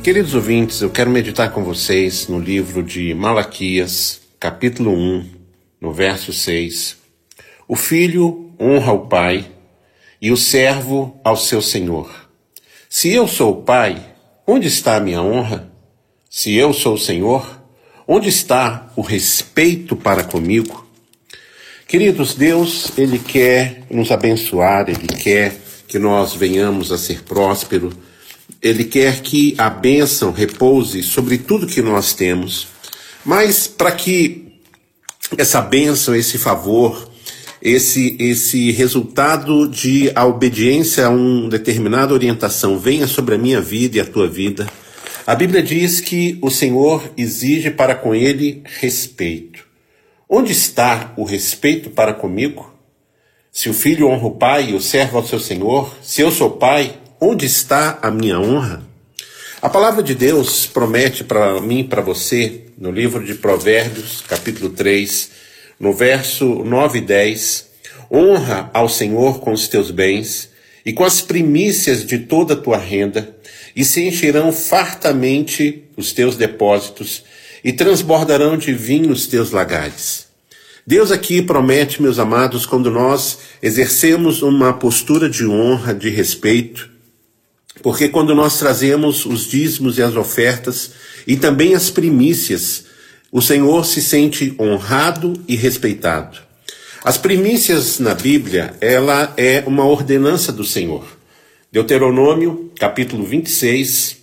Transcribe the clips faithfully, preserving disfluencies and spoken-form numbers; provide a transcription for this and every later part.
Queridos ouvintes, eu quero meditar com vocês no livro de Malaquias, capítulo um, no verso seis. O filho honra o pai e o servo ao seu senhor. Se eu sou o pai, onde está a minha honra? Se eu sou o senhor, onde está o respeito para comigo? Queridos, Deus, Ele quer nos abençoar, Ele quer que nós venhamos a ser prósperos, Ele quer que a bênção repouse sobre tudo que nós temos. Mas para que essa bênção, esse favor, esse, esse resultado de a obediência a uma determinada orientação venha sobre a minha vida e a tua vida, a Bíblia diz que o Senhor exige para com ele respeito. Onde está o respeito para comigo? Se o filho honra o pai e o servo ao seu senhor, se eu sou pai, onde está a minha honra? A palavra de Deus promete para mim e para você, no livro de Provérbios, capítulo três, no verso nove e dez, honra ao Senhor com os teus bens e com as primícias de toda a tua renda, e se encherão fartamente os teus depósitos, e transbordarão de vinho os teus lagares. Deus aqui promete, meus amados, quando nós exercemos uma postura de honra, de respeito, porque quando nós trazemos os dízimos e as ofertas, e também as primícias, o Senhor se sente honrado e respeitado. As primícias na Bíblia, ela é uma ordenança do Senhor. Deuteronômio, capítulo vinte e seis,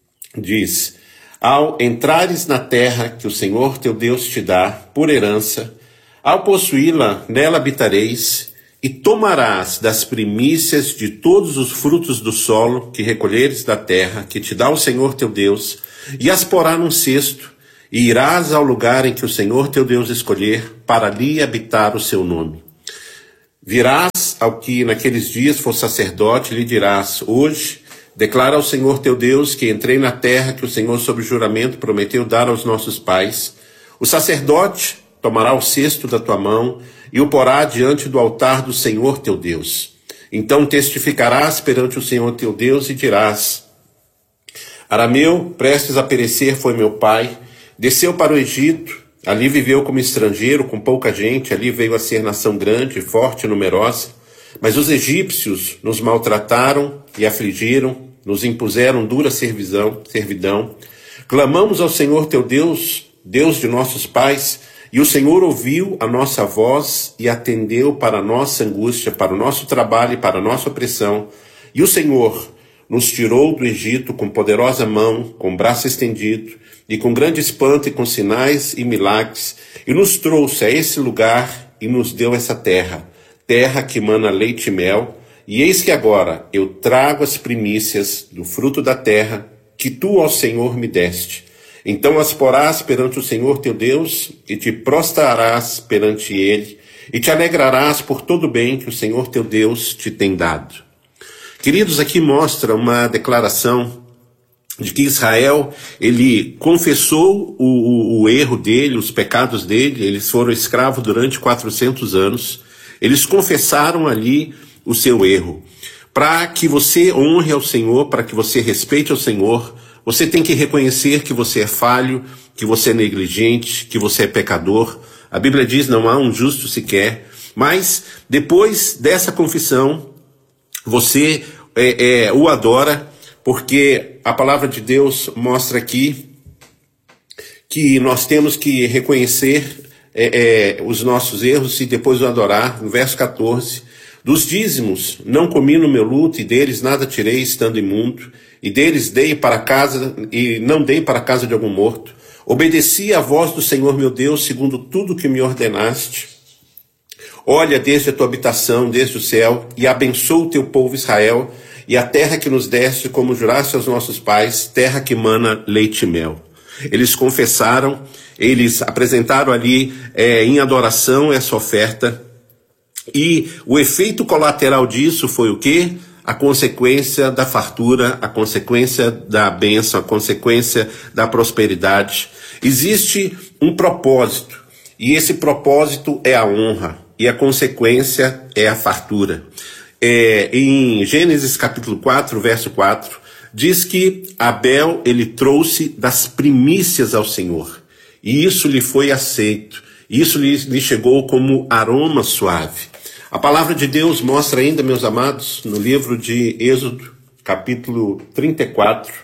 diz: ao entrares na terra que o Senhor teu Deus te dá por herança, ao possuí-la, nela habitareis, e tomarás das primícias de todos os frutos do solo que recolheres da terra que te dá o Senhor teu Deus, e as porá num cesto, e irás ao lugar em que o Senhor teu Deus escolher, para ali habitar o seu nome. Virás ao que naqueles dias for sacerdote, lhe dirás: hoje declara ao Senhor teu Deus que entrei na terra que o Senhor sob juramento prometeu dar aos nossos pais. O sacerdote tomará o cesto da tua mão e o porá diante do altar do Senhor teu Deus. Então testificarás perante o Senhor teu Deus e dirás: Arameu, prestes a perecer, foi meu pai, desceu para o Egito, ali viveu como estrangeiro, com pouca gente, ali veio a ser nação grande, forte e numerosa. Mas os egípcios nos maltrataram e afligiram, nos impuseram dura servidão, servidão. Clamamos ao Senhor teu Deus, Deus de nossos pais, e o Senhor ouviu a nossa voz e atendeu para a nossa angústia, para o nosso trabalho e para a nossa opressão. E o Senhor nos tirou do Egito com poderosa mão, com braço estendido, e com grande espanto e com sinais e milagres, e nos trouxe a esse lugar e nos deu essa terra, terra que mana leite e mel, e eis que agora eu trago as primícias do fruto da terra que tu, ó Senhor, me deste. Então as porás perante o Senhor teu Deus, e te prostrarás perante ele, e te alegrarás por todo o bem que o Senhor teu Deus te tem dado. Queridos, aqui mostra uma declaração de que Israel, ele confessou o, o, o erro dele, os pecados dele. Eles foram escravos durante quatrocentos anos, eles confessaram ali o seu erro. Para que você honre ao Senhor, para que você respeite ao Senhor, você tem que reconhecer que você é falho, que você é negligente, que você é pecador. A Bíblia diz: não há um justo sequer. Mas depois dessa confissão, você é, é, o adora, porque a palavra de Deus mostra aqui que nós temos que reconhecer é, é, os nossos erros e depois o adorar. No verso catorze, dos dízimos não comi no meu luto, e deles nada tirei estando imundo, e deles dei para casa, e não dei para a casa de algum morto. Obedeci à voz do Senhor meu Deus, segundo tudo que me ordenaste. Olha desde a tua habitação, desde o céu, e abençoa o teu povo Israel, e a terra que nos deste, como juraste aos nossos pais, terra que mana leite e mel. Eles confessaram, eles apresentaram ali é, em adoração essa oferta, e o efeito colateral disso foi o quê? A consequência da fartura, a consequência da bênção, a consequência da prosperidade. Existe um propósito, e esse propósito é a honra. E a consequência é a fartura. É, em Gênesis capítulo quatro, verso quatro, diz que Abel, ele trouxe das primícias ao Senhor, e isso lhe foi aceito, isso lhe, lhe chegou como aroma suave. A palavra de Deus mostra ainda, meus amados, no livro de Êxodo, capítulo trinta e quatro,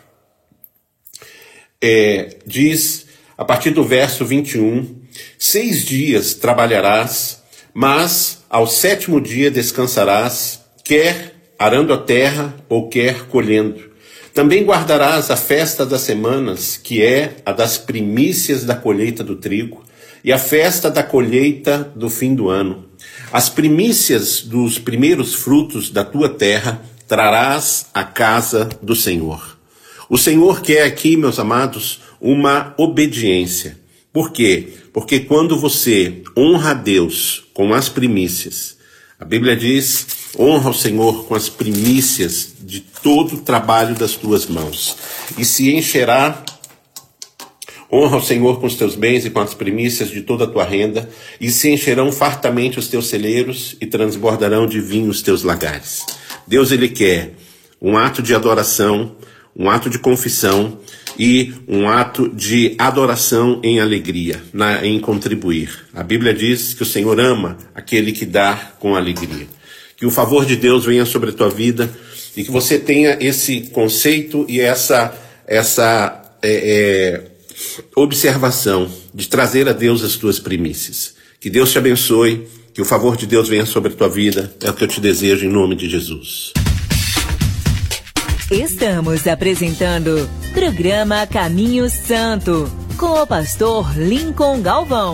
é, diz, a partir do verso vinte e um, seis dias trabalharás, mas ao sétimo dia descansarás, quer arando a terra ou quer colhendo. Também guardarás a festa das semanas, que é a das primícias da colheita do trigo, e a festa da colheita do fim do ano. As primícias dos primeiros frutos da tua terra trarás à casa do Senhor. O Senhor quer aqui, meus amados, uma obediência. Por quê? Porque quando você honra a Deus com as primícias, a Bíblia diz, honra o Senhor com as primícias de todo o trabalho das tuas mãos, e se encherá. Honra o Senhor com os teus bens e com as primícias de toda a tua renda, e se encherão fartamente os teus celeiros e transbordarão de vinho os teus lagares. Deus, ele quer um ato de adoração, um ato de confissão e um ato de adoração em alegria, na, em contribuir. A Bíblia diz que o Senhor ama aquele que dá com alegria. Que o favor de Deus venha sobre a tua vida e que você tenha esse conceito e essa, essa é, é, observação de trazer a Deus as tuas primícias. Que Deus te abençoe, que o favor de Deus venha sobre a tua vida, é o que eu te desejo em nome de Jesus. Estamos apresentando Programa Caminho Santo, com o pastor Lincoln Galvão.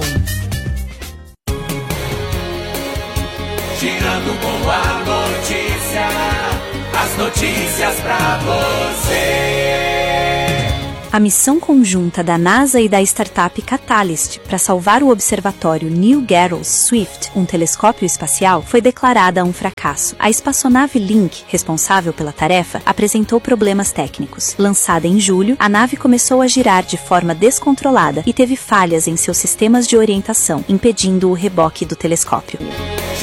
Girando com a notícia, as notícias pra você. A missão conjunta da NASA e da startup Catalyst para salvar o observatório Neil Gehrels Swift, um telescópio espacial, foi declarada um fracasso. A espaçonave Link, responsável pela tarefa, apresentou problemas técnicos. Lançada em julho, a nave começou a girar de forma descontrolada e teve falhas em seus sistemas de orientação, impedindo o reboque do telescópio.